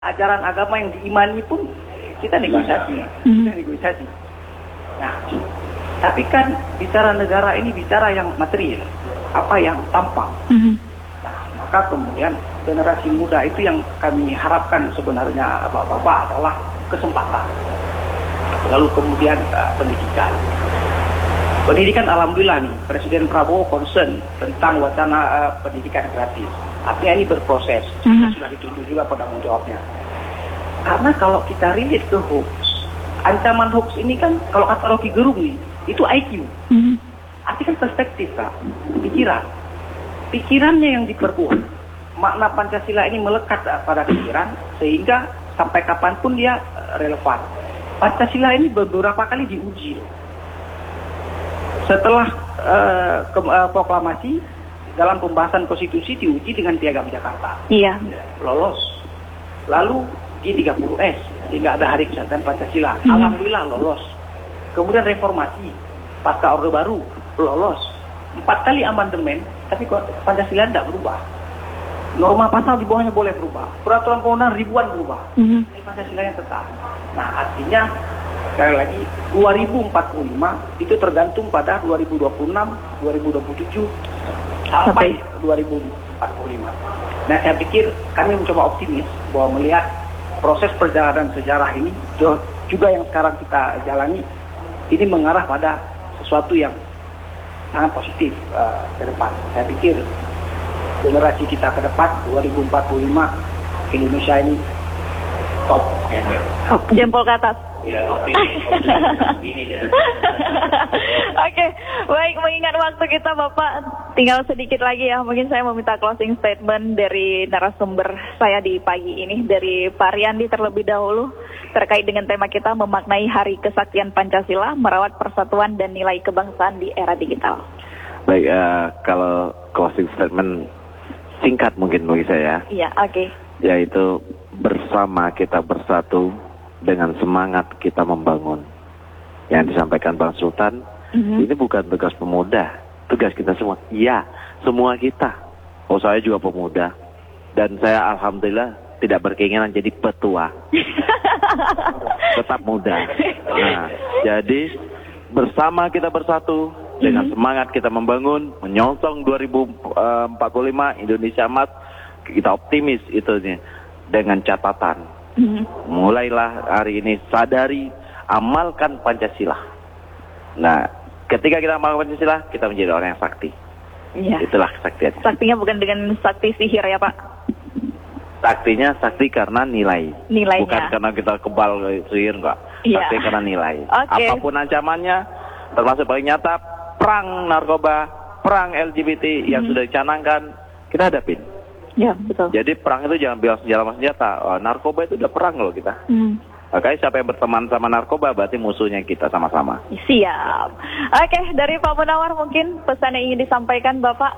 ajaran agama yang diimani pun kita negosiasi. Kita negosiasi. Nah, tapi kan bicara negara ini bicara yang material, apa yang tampak. Nah, maka kemudian generasi muda itu yang kami harapkan sebenarnya Bapak adalah kesempatan. Lalu kemudian pendidikan. Pendidikan alhamdulillah nih, Presiden Prabowo concern tentang wacana pendidikan gratis. Artinya ini berproses, sudah ditunjuk juga penanggung jawabnya. Karena kalau kita relate ke hoax, ancaman hoax ini kan kalau kata Rocky Gerung nih, itu IQ. Artinya kan perspektif, Kak. Pikiran. Pikirannya yang diperkuat. Makna Pancasila ini melekat pada pikiran sehingga sampai kapanpun dia relevan. Pancasila ini beberapa kali diuji. Setelah proklamasi dalam pembahasan konstitusi diuji dengan Piagam Jakarta. Iya. Lolos. Lalu G30S sehingga ada Hari Kesatuan Pancasila. Alhamdulillah lolos. Kemudian reformasi pasca Orde Baru lolos. 4 kali amandemen tapi Pancasila tidak berubah. Norma pasal di bawahnya boleh berubah. Peraturan perundang ribuan berubah. Pancasila yang tetap. Nah, artinya sekali lagi 2045 itu tergantung pada 2026, 2027 sampai 2045. Nah, saya pikir kami mencoba optimis bahwa melihat proses perjalanan sejarah ini juga yang sekarang kita jalani ini mengarah pada sesuatu yang sangat positif ke depan. Saya pikir generasi kita ke depan 2045 Indonesia ini top. Jempol ke atas. Ya, Oke, baik, mengingat waktu kita Bapak tinggal sedikit lagi ya. Mungkin saya meminta closing statement dari narasumber saya di pagi ini, dari Pak Riyandi terlebih dahulu terkait dengan tema kita memaknai Hari Kesaktian Pancasila, merawat persatuan dan nilai kebangsaan di era digital. Baik, kalau closing statement singkat mungkin bagi saya. Iya, oke. Yaitu bersama kita bersatu dengan semangat kita membangun. Yang disampaikan Bang Sultan, ini bukan tugas pemuda, tugas kita semua. Iya, semua kita. Oh, saya juga pemuda. Dan saya alhamdulillah tidak berkeinginan jadi petua. Tetap muda. Nah, jadi bersama kita bersatu, dengan semangat kita membangun, menyongsong 2045 Indonesia emas, kita optimis itu dengan catatan. Mulailah hari ini sadari, amalkan Pancasila. Nah, ketika kita amalkan Pancasila, kita menjadi orang yang sakti. Iya. Itulah kesaktian. Saktinya bukan dengan sakti sihir ya Pak? Saktinya sakti karena nilai. Nilainya. Bukan karena kita kebal sihir, enggak. Iya. Sakti karena nilai. Okay. Apapun ancamannya, termasuk paling nyata, perang narkoba, perang LGBT yang sudah dicanangkan, kita hadapin. Ya, betul. Jadi perang itu jangan bilang senjata senjata. Narkoba itu udah perang loh kita. Makanya siapa yang berteman sama narkoba berarti musuhnya kita sama-sama. Siap. Oke, dari Pak Munawar mungkin pesan yang ingin disampaikan Bapak.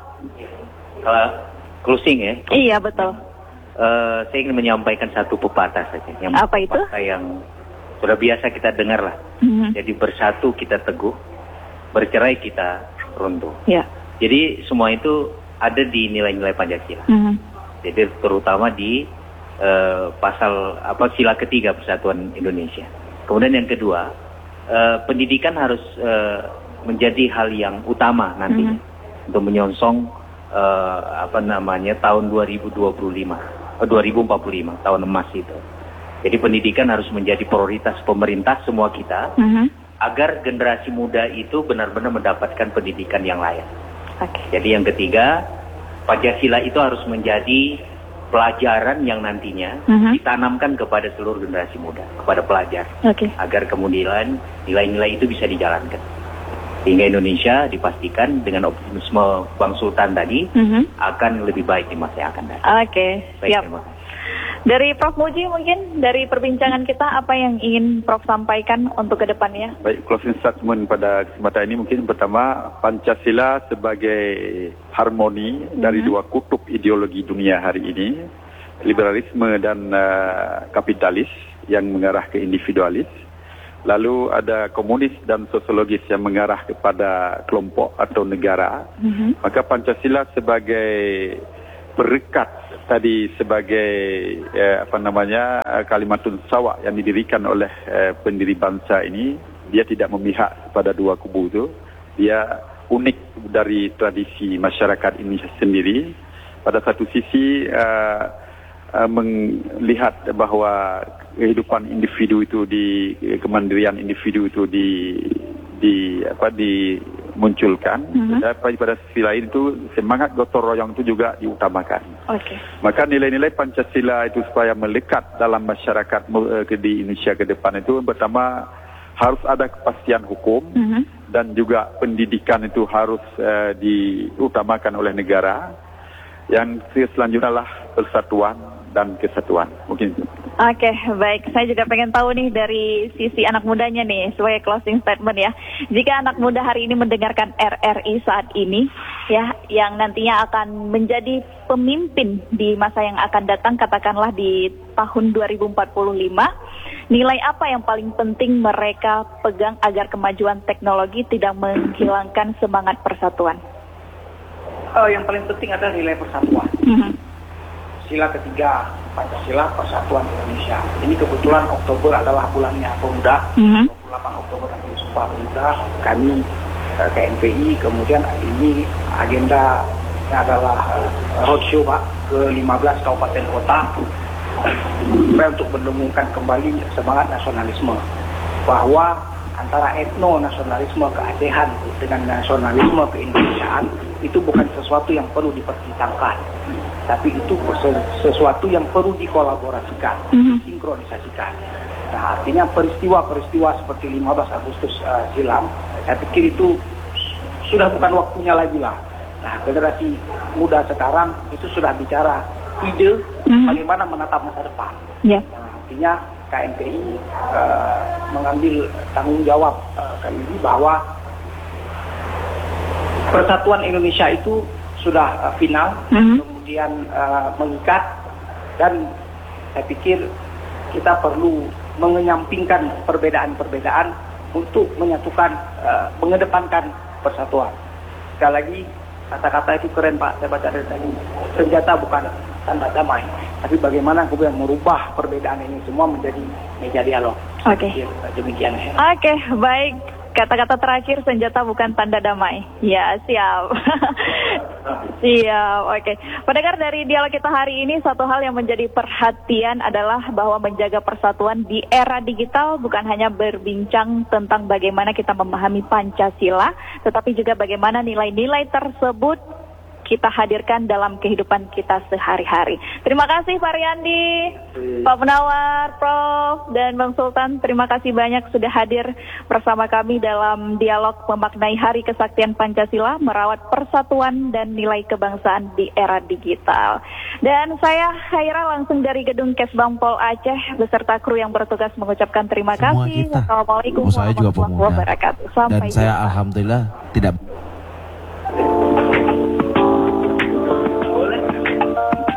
Closing ya. Iya, betul. Saya ingin menyampaikan satu pepatah saja. Yang apa itu? Pepatah yang sudah biasa kita dengar lah. Jadi bersatu kita teguh, bercerai kita runtuh. Ya. Jadi semua itu ada di nilai-nilai Pancasila. Jadi terutama di pasal sila ketiga Persatuan Indonesia. Kemudian yang kedua, pendidikan harus menjadi hal yang utama nantinya untuk menyongsong tahun 2045 tahun emas itu. Jadi pendidikan harus menjadi prioritas pemerintah semua kita agar generasi muda itu benar-benar mendapatkan pendidikan yang layak. Jadi yang ketiga, Pancasila itu harus menjadi pelajaran yang nantinya ditanamkan kepada seluruh generasi muda, kepada pelajar, agar kemudian nilai-nilai itu bisa dijalankan. Sehingga Indonesia dipastikan dengan optimisme Bang Sultan tadi akan lebih baik di masa yang akan datang. Siap. Dari Prof. Muji mungkin, dari perbincangan kita, apa yang ingin Prof. sampaikan untuk ke depannya? Baik, closing statement pada kesempatan ini mungkin pertama, Pancasila sebagai harmoni dari dua kutub ideologi dunia hari ini, liberalisme dan kapitalis yang mengarah ke individualis, lalu ada komunis dan sosiologis yang mengarah kepada kelompok atau negara, maka Pancasila sebagai perekat tadi sebagai kalimatun sawa yang didirikan oleh pendiri bangsa ini, dia tidak memihak pada dua kubu itu. Dia unik dari tradisi masyarakat Indonesia sendiri. Pada satu sisi melihat bahwa kehidupan individu itu kemandirian individu itu dimunculkan. Pada sisi lain itu semangat gotong royong itu juga diutamakan. Maka nilai-nilai Pancasila itu supaya melekat dalam masyarakat di Indonesia ke depan itu, pertama harus ada kepastian hukum dan juga pendidikan itu harus diutamakan oleh negara. Yang selanjutnya adalah persatuan dan kesatuan. Mungkin itu. Oke, baik. Saya juga pengen tahu nih dari sisi anak mudanya nih, sebagai closing statement ya. Jika anak muda hari ini mendengarkan RRI saat ini, ya, yang nantinya akan menjadi pemimpin di masa yang akan datang, katakanlah di tahun 2045, nilai apa yang paling penting mereka pegang agar kemajuan teknologi tidak menghilangkan semangat persatuan? Yang paling penting adalah nilai persatuan. Sila ketiga Pancasila, Persatuan Indonesia. Ini kebetulan Oktober adalah bulannya pemuda. 28 Oktober nanti Sumpah Pemuda. Kami KNPI, kemudian ini agenda adalah roadshow Pak ke 15 kabupaten kota untuk menumbuhkan kembali semangat nasionalisme, bahwa antara etno-nasionalisme keasehan dengan nasionalisme keindonesiaan itu bukan sesuatu yang perlu dipertentangkan, tapi itu sesuatu yang perlu dikolaborasikan, sinkronisasikan. Nah, artinya peristiwa-peristiwa seperti 15 Agustus silam, saya pikir itu sudah bukan waktunya lagi lah. Nah, generasi muda sekarang itu sudah bicara ide bagaimana menatap masa depan. Nah, artinya KNPI mengambil tanggung jawab kali ini bahwa persatuan Indonesia itu sudah final, kemudian mengikat, dan saya pikir kita perlu mengenyampingkan perbedaan-perbedaan untuk menyatukan, mengedepankan persatuan. Sekali lagi, kata-kata itu keren Pak, saya baca dari tadi. Senjata bukan tanda damai, tapi bagaimana kemudian merubah perbedaan ini semua menjadi meja dialog. Demikian. Baik. Kata-kata terakhir, senjata bukan tanda damai. Ya, siap. Siap, oke. Pendengar, dari dialog kita hari ini, satu hal yang menjadi perhatian adalah bahwa menjaga persatuan di era digital bukan hanya berbincang tentang bagaimana kita memahami Pancasila, tetapi juga bagaimana nilai-nilai tersebut kita hadirkan dalam kehidupan kita sehari-hari. Terima kasih Pak Riyandi, Pak Munawar, Prof, dan Bang Sultan. Terima kasih banyak sudah hadir bersama kami dalam dialog memaknai Hari Kesaktian Pancasila, merawat persatuan dan nilai kebangsaan di era digital. Dan saya Haira langsung dari Gedung Kesbangpol Aceh beserta kru yang bertugas mengucapkan terima kasih. Wassalamualaikum warahmatullahi wabarakatuh. Dan saya alhamdulillah tidak